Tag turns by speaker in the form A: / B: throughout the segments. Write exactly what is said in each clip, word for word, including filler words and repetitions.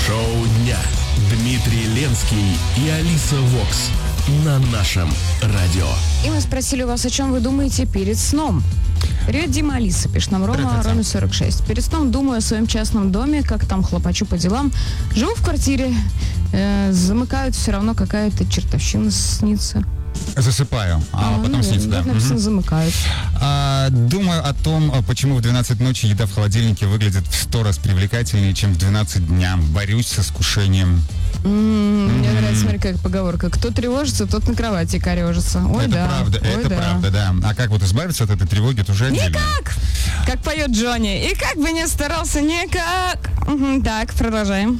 A: Шоу дня. Дмитрий Ленский и Алиса Вокс на нашем радио.
B: И мы спросили у вас, о чем вы думаете перед сном. Привет, Дима, Алиса, пишет нам Рома, Роме сорок шесть. Перед сном думаю о своем частном доме, как там хлопочу по делам. Живу в квартире, э, замыкают, все равно какая-то чертовщина снится.
C: Засыпаю, а, а потом
B: наверное,
C: снится, да.
B: Написано, замыкают.
C: А, думаю о том, почему в двенадцать ночи еда в холодильнике выглядит в сто раз привлекательнее, чем в двенадцать дня. Борюсь с искушением.
B: Mm-hmm. Мне нравится, смотри, как поговорка. Кто тревожится, тот на кровати корежится. Ой,
C: это
B: да.
C: правда,
B: Ой,
C: это
B: да.
C: правда, да. А как вот избавиться от этой тревоги, это уже отдельно.
B: Никак! Как поет Джонни. И как бы не старался, никак. Угу, так, продолжаем.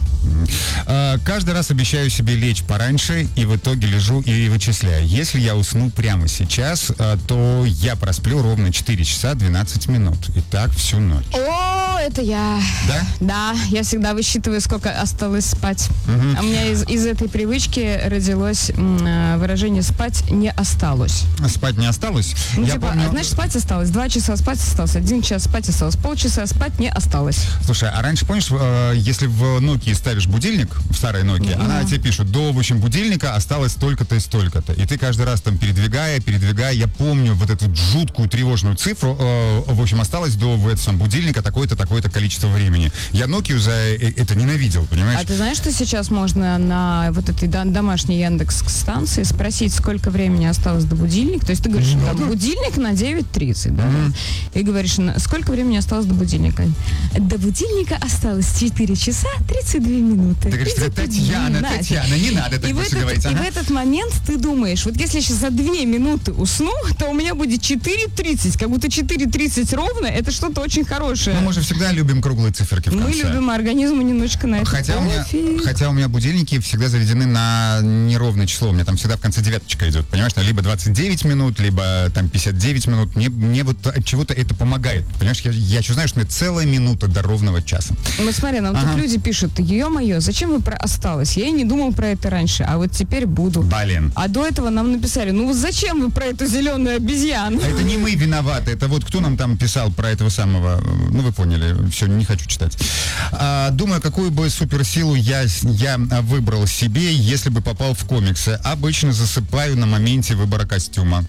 C: А, каждый раз обещаю себе лечь пораньше, и в итоге лежу и вычисляю. Если я усну прямо сейчас, а, то я просплю ровно четыре часа двенадцать минут. И так всю ночь.
B: О, это я.
C: Да?
B: Да, я всегда высчитываю, сколько осталось спать.
C: Угу.
B: А у меня из, из этой привычки родилось м, выражение «спать не осталось».
C: Спать не осталось?
B: Ну,
C: я
B: типа,
C: помню...
B: а, значит, спать осталось. Два часа спать осталось, один час спать осталось, полчаса спать не осталось.
C: Слушай, а раньше, помнишь, э, если в Nokia ставишь будильник, в старой Nokia, mm-hmm. она тебе пишет, до, в общем, будильника осталось столько-то и столько-то. И ты каждый раз там передвигая, передвигая, я помню вот эту жуткую тревожную цифру, э, в общем, осталось до в этом будильника такое-то, такое-то количество времени. Я Nokia за это ненавидел, понимаешь?
B: А ты знаешь, что сейчас можно на вот этой домашней Яндекс-станции спросить, сколько времени осталось до будильника? То есть ты говоришь, mm-hmm. там, будильник на девять тридцать, да? Mm-hmm. И говоришь, сколько времени осталось до будильника? До будильника осталось четыре часа тридцать две минуты.
C: Ты говоришь, Татьяна, Татьяна, не надо так больше говорить.
B: И в этот момент ты думаешь, вот если я сейчас за две минуты усну, то у меня будет четыре тридцать, как будто четыре тридцать ровно, это что-то очень хорошее.
C: Ну, мы же всегда любим круглые циферки в конце.
B: Мы любим, а организму немножко на это.
C: Хотя у, меня, хотя у меня будильники всегда заведены на неровное число. У меня там всегда в конце девяточка идет, понимаешь? Либо двадцать девять минут, либо там пятьдесят девять минут. Мне, мне вот от чего-то это помогает. Понимаешь, я, я еще знаю, что мне целая минута до ровного часа.
B: Ну, смотри, нам
C: ага.
B: тут люди пишут, ё-моё, зачем вы про осталось? Я и не думал про это раньше, а вот теперь буду.
C: Блин.
B: А до этого нам написали, ну вот зачем вы про эту зеленую обезьяну?
C: А это не мы виноваты, это вот кто нам там писал про этого самого, ну вы поняли, все, не хочу читать. А, думаю, какую бы суперсилу я, я выбрал себе, если бы попал в комиксы. Обычно засыпаю на моменте выбора костюма.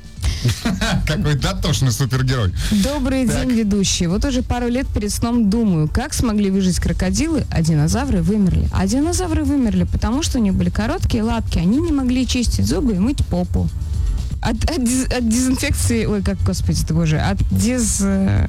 C: Какой дотошный супергерой.
B: Добрый
C: так.
B: день, ведущий. Вот уже пару лет перед сном думаю, как смогли выжить крокодилы, а динозавры вымерли. А динозавры вымерли, потому что у них были короткие лапки, они не могли чистить зубы и мыть попу. От, от, от дезинфекции, ой, как, господи ты боже, от диз...